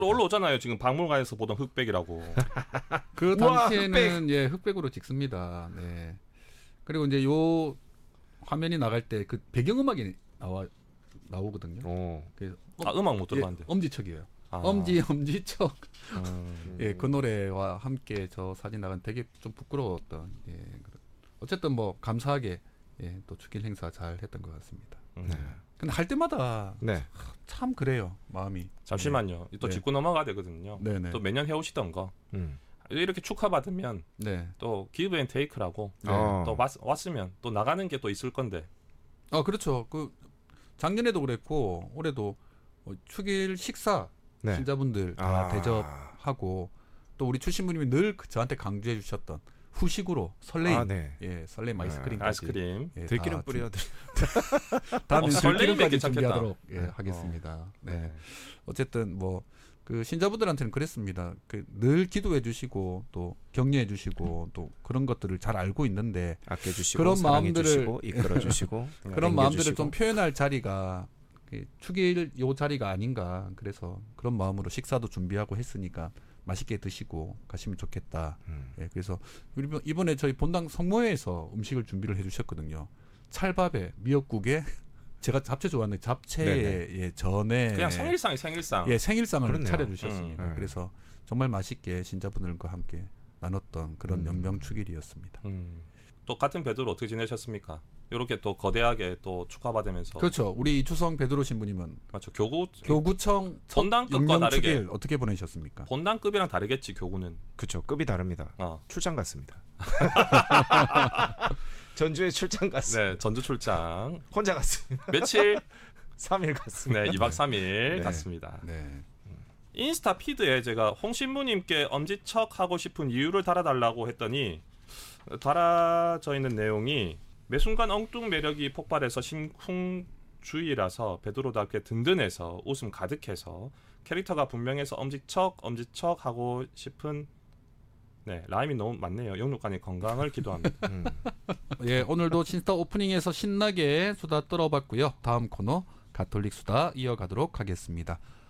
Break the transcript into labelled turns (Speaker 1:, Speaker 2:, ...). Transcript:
Speaker 1: 올라오잖아요. 지금 박물관에서 보던 흑백이라고.
Speaker 2: 그
Speaker 3: 우와,
Speaker 2: 당시에는 예, 흑백으로 찍습니다. 네. 그리고 이제 요 화면이 나갈 때 그 배경음악이 나오거든요. 그래서
Speaker 1: 음악 못 들어봤는데.
Speaker 2: 예, 엄지척이에요.
Speaker 1: 아.
Speaker 2: 엄지척. 예, 그 노래와 함께 저 사진 나간 되게 좀 부끄러웠던. 예, 어쨌든 뭐 감사하게 예, 또 축일 행사 잘 했던 것 같습니다.
Speaker 3: 네.
Speaker 2: 근데 할 때마다
Speaker 3: 네.
Speaker 2: 참 그래요 마음이.
Speaker 1: 잠시만요. 또
Speaker 2: 네.
Speaker 1: 짚고 넘어가야 되거든요.
Speaker 2: 네네.
Speaker 1: 또 매년 해오시던 거. 이렇게 축하받으면
Speaker 2: 네.
Speaker 1: 또 기브 앤 테이크라고
Speaker 2: 네.
Speaker 1: 또 왔으면 또 나가는 게 또 있을 건데.
Speaker 2: 그렇죠. 그 작년에도 그랬고 올해도 축일 식사
Speaker 3: 네.
Speaker 2: 신자분들 다 대접하고 또 우리 출신부님이 늘 저한테 강조해 주셨던 후식으로 설레임,
Speaker 3: 네.
Speaker 2: 예, 설레임 아이스크림까지.
Speaker 1: 아이스크림.
Speaker 2: 예,
Speaker 3: 들기름 뿌려드.
Speaker 2: 다음에
Speaker 1: 설레임이
Speaker 2: 들기름까지
Speaker 1: 괜찮겠다.
Speaker 2: 준비하도록 예, 하겠습니다. 네. 어쨌든 뭐 그 신자분들한테는 그랬습니다. 그 늘 기도해 주시고 또 격려해 주시고 또 그런 것들을 잘 알고 있는데
Speaker 3: 아껴주시고
Speaker 2: 그런
Speaker 3: 사랑해
Speaker 2: 마음들을-
Speaker 3: 주시고 이끌어 주시고
Speaker 2: 그런 마음들을 좀 표현할 자리가 축일 요 자리가 아닌가. 그래서 그런 마음으로 식사도 준비하고 했으니까 맛있게 드시고 가시면 좋겠다. 예, 그래서 이번에 저희 본당 성모회에서 음식을 준비를 해주셨거든요. 찰밥에 미역국에 제가 잡채 좋아하는데 잡채에 예, 전에
Speaker 1: 그냥 생일상이 생일상.
Speaker 2: 예, 생일상을
Speaker 3: 그렇네요.
Speaker 2: 차려주셨습니다.
Speaker 3: 네.
Speaker 2: 그래서 정말 맛있게 신자분들과 함께 나눴던 그런 연명축일이었습니다.
Speaker 1: 또 같은 베드로 어떻게 지내셨습니까? 이렇게 또 거대하게 또 축하받으면서.
Speaker 2: 그렇죠. 우리 이추성 베드로 신부님은
Speaker 1: 맞죠.
Speaker 2: 교구청
Speaker 1: 본당급과 다르게.
Speaker 2: 연명축일 어떻게 보내셨습니까?
Speaker 1: 본당급이랑 다르겠지 교구는.
Speaker 3: 그렇죠. 급이 다릅니다. 출장 갔습니다. 전주에 출장 갔습니다.
Speaker 1: 네, 전주 출장.
Speaker 3: 혼자 갔습니다.
Speaker 1: 며칠?
Speaker 3: 3일 갔습니다.
Speaker 1: 네, 2박 3일
Speaker 2: 네.
Speaker 1: 갔습니다.
Speaker 2: 네.
Speaker 1: 인스타 피드에 제가 홍 신부님께 엄지척 하고 싶은 이유를 달아달라고 했더니 달아져 있는 내용이 매 순간 엉뚱 매력이 폭발해서 심쿵주의라서 베드로답게 든든해서 웃음 가득해서 캐릭터가 분명해서 엄지척 하고 싶은 네 라임이 너무 많네요. 영육간의 건강을 기도합니다.
Speaker 2: 예, 오늘도 신스타 오프닝에서 신나게 수다 떨어봤고요. 다음 코너 가톨릭 수다 이어가도록 하겠습니다.